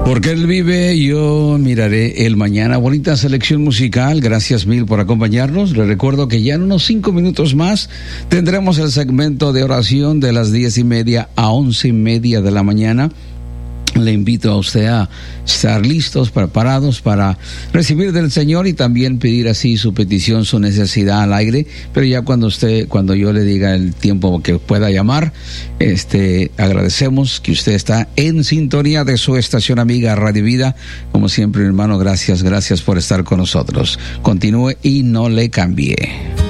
Porque Él vive, yo miraré el mañana. Bonita selección musical. Gracias mil por acompañarnos. Les recuerdo que ya en unos 5 minutos más tendremos el segmento de oración de las 10:30 a 11:30 de la mañana. Le invito a usted a estar listos, preparados para recibir del Señor y también pedir así su petición, su necesidad al aire. Pero ya cuando yo le diga el tiempo que pueda llamar, agradecemos que usted está en sintonía de su estación amiga Radio Vida. Como siempre, hermano, gracias por estar con nosotros. Continúe y no le cambie.